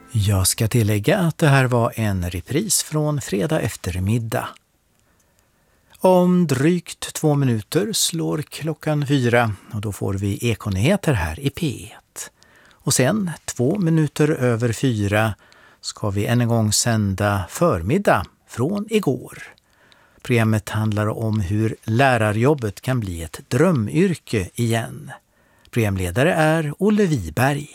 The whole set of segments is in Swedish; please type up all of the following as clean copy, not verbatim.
Jag ska tillägga att det här var en repris från fredag eftermiddag. Om drygt 2 minuter slår klockan 4 och då får vi Ekonyheter här i P1. Och sen 2 minuter över 4 ska vi än en gång sända förmiddag från igår. Programmet handlar om hur lärarjobbet kan bli ett drömyrke igen. Programledare är Olle Wiberg.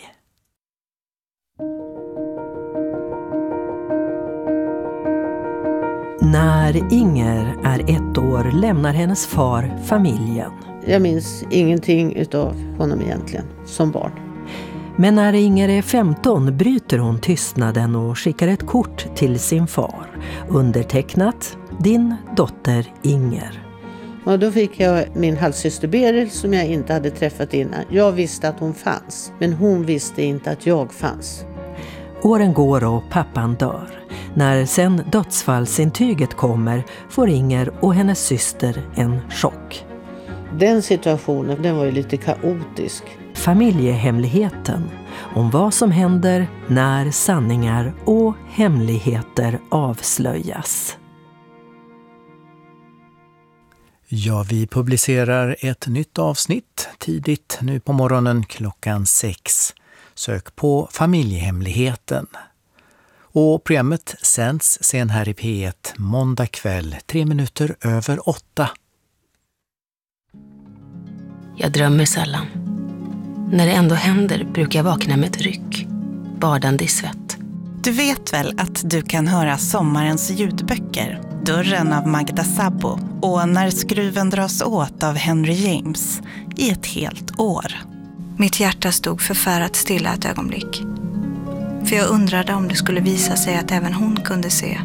När Inger är 1 år lämnar hennes far familjen. Jag minns ingenting utav honom egentligen som barn. Men när Inger är 15 bryter hon tystnaden och skickar ett kort till sin far. Undertecknat din dotter Inger. Och då fick jag min halvsyster Beryl som jag inte hade träffat innan. Jag visste att hon fanns, men hon visste inte att jag fanns. Åren går och pappan dör. När sen dödsfallsintyget kommer får Inger och hennes syster en chock. Den situationen, den var ju lite kaotisk. Familjehemligheten. Om vad som händer när sanningar och hemligheter avslöjas. Ja, vi publicerar ett nytt avsnitt tidigt nu på morgonen klockan 6. Sök på Familjehemligheten. Och programmet sänds sen här i P1 måndag kväll 3 minuter över 8. Jag drömmer sällan. När det ändå händer brukar jag vakna med ett ryck, badande i svett. Du vet väl att du kan höra sommarens ljudböcker, Dörren av Magda Sabo och När skruven dras åt av Henry James i ett helt år. Mitt hjärta stod förfärat stilla ett ögonblick. För jag undrade om det skulle visa sig att även hon kunde se.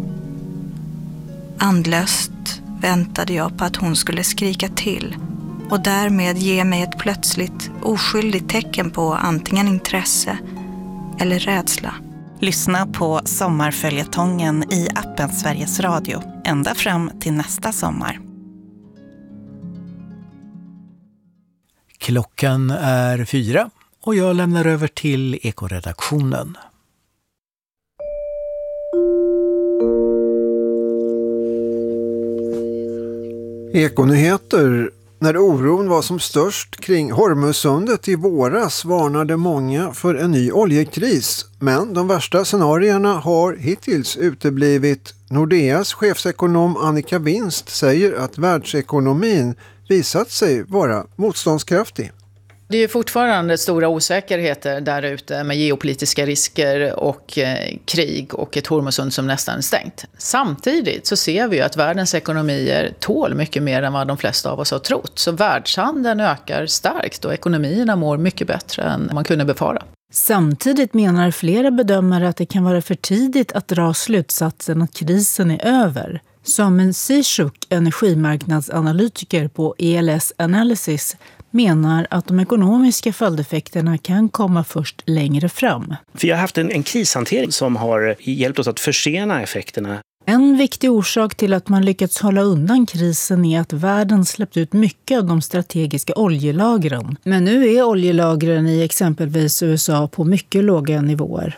Andlöst väntade jag på att hon skulle skrika till och därmed ge mig ett plötsligt oskyldigt tecken på antingen intresse eller rädsla. Lyssna på sommarföljetongen i appen Sveriges Radio ända fram till nästa sommar. Klockan är 4 och jag lämnar över till Ekoredaktionen. Ekonyheter. När oron var som störst kring Hormuzsundet i våras varnade många för en ny oljekris. Men de värsta scenarierna har hittills uteblivit. Nordeas chefsekonom Annika Winst säger att världsekonomin visat sig vara motståndskraftig. Det är ju fortfarande stora osäkerheter där ute med geopolitiska risker och krig och ett Hormuzsund som nästan är stängt. Samtidigt så ser vi ju att världens ekonomier tål mycket mer än vad de flesta av oss har trott. Så världshandeln ökar starkt och ekonomierna mår mycket bättre än man kunde befara. Samtidigt menar flera bedömare att det kan vara för tidigt att dra slutsatsen att krisen är över. Som Sishuk, energimarknadsanalytiker på ELS Analysis, menar att de ekonomiska följdeffekterna kan komma först längre fram. Vi har haft en krishantering som har hjälpt oss att försena effekterna. En viktig orsak till att man lyckats hålla undan krisen är att världen släppt ut mycket av de strategiska oljelagren. Men nu är oljelagren i exempelvis USA på mycket låga nivåer.